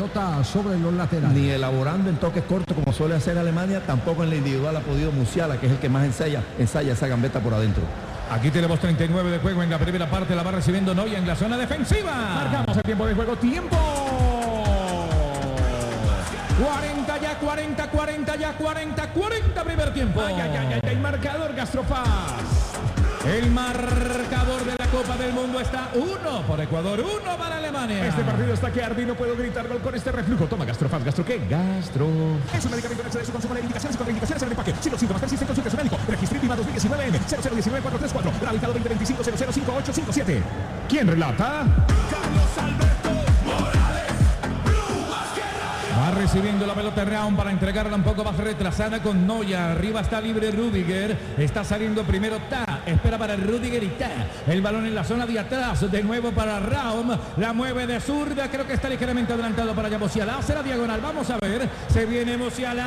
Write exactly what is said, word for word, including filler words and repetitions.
corta sobre los laterales. Ni elaborando en toques cortos como suele hacer Alemania, tampoco en la individual ha podido Musiala, que es el que más ensaya, ensaya esa gambeta por adentro. Aquí tenemos treinta y nueve de juego en la primera parte, la va recibiendo Neuer en la zona defensiva. Marcamos el tiempo de juego, tiempo. cuarenta ya, cuarenta, cuarenta ya, cuarenta, cuarenta primer tiempo. Ay, ay, ay, ay, marcador Gastrofaz. El marcador de la Copa del Mundo está uno por Ecuador, uno para Alemania. Este partido está que arde y no puedo gritar gol con este reflujo. Toma Gastrofaz. ¿Gastro qué? Gastro. Es un medicamento en su consumo de indicaciones y contraindicaciones en el empaque. Si los síntomas persisten, consulte a su médico. Registro dos mil diecinueve M cero cero uno nueve cuatro tres cuatro. Radicado veinte veinticinco cero cero cinco ocho cinco siete. ¿Quién relata? Carlos Alberto Morales. Va recibiendo la pelota Raum para entregarla un poco más retrasada con Neuer. Arriba está libre Rüdiger. Está saliendo primero Ta. Espera para Rüdiger y Ta. El balón en la zona de atrás. De nuevo para Raum. La mueve de zurda. Creo que está ligeramente adelantado para allá Musiala. Hace la diagonal. Vamos a ver. Se viene Musiala.